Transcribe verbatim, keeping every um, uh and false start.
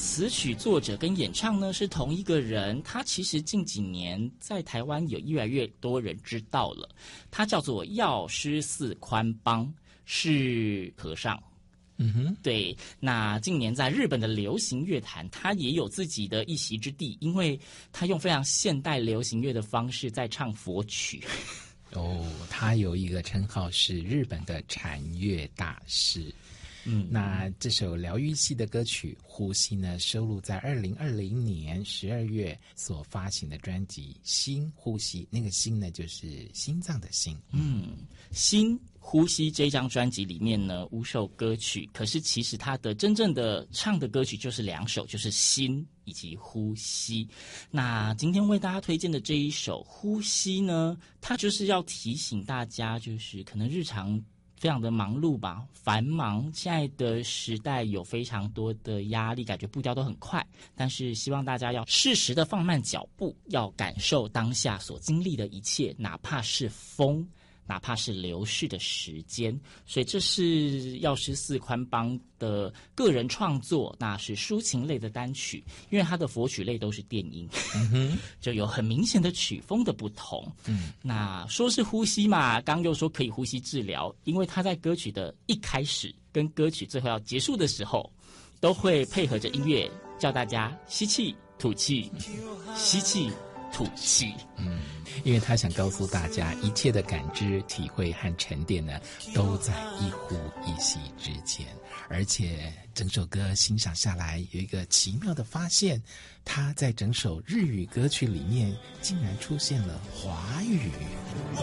词曲作者跟演唱呢是同一个人，他其实近几年在台湾有越来越多人知道了，他叫做药师寺宽邦，是和尚。 嗯哼， 对，那近年在日本的流行乐坛，他也有自己的一席之地，因为他用非常现代流行乐的方式在唱佛曲。 哦，他有一个称号是日本的禅乐大师。嗯，那这首疗愈系的歌曲《呼吸》呢，收录在二零二零年十二月所发行的专辑《心呼吸》，那个心呢就是心脏的心。 嗯，心呼吸这张专辑里面呢，五首歌曲，可是其实它的真正的唱的歌曲就是两首，就是心以及呼吸。那今天为大家推荐的这一首呼吸呢，它就是要提醒大家，就是可能日常非常的忙碌吧，繁忙，现在的时代有非常多的压力，感觉步调都很快，但是希望大家要适时的放慢脚步，要感受当下所经历的一切，哪怕是风，哪怕是流逝的时间。所以这是药师寺宽邦的个人创作，那是抒情类的单曲，因为他的佛曲类都是电音，嗯、就有很明显的曲风的不同。嗯，那说是呼吸嘛，刚又说可以呼吸治疗，因为他在歌曲的一开始跟歌曲最后要结束的时候，都会配合着音乐叫大家吸气吐气，吸气吐气。 嗯，因为他想告诉大家，一切的感知、体会和沉淀呢，都在一呼一吸之间。而且整首歌欣赏下来，有一个奇妙的发现，他在整首日语歌曲里面竟然出现了华语。